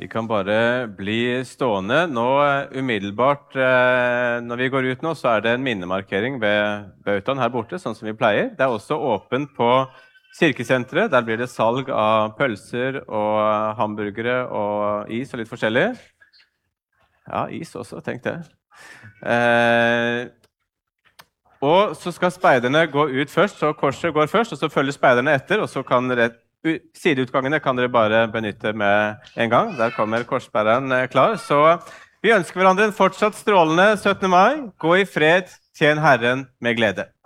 Vi kan bare bli stående. Nå umiddelbart, når vi går ut nå, så er det en minnemarkering ved bautaen her borte, sånn som vi pleier. Det er også åpent på Kirkesenteret. Der blir det salg av pølser og hamburgere og is og litt forskjellig. Ja, is også, tenkte jeg. Og så skal speiderne gå ut først, så korset går først, og så følger speiderne etter, og så kan sideutgangene kan dere bare benytte med en gang. Der kommer korsbæreren klar. Så vi ønsker hverandre en fortsatt strålende 17. mai. Gå i fred, tjen Herren med glede.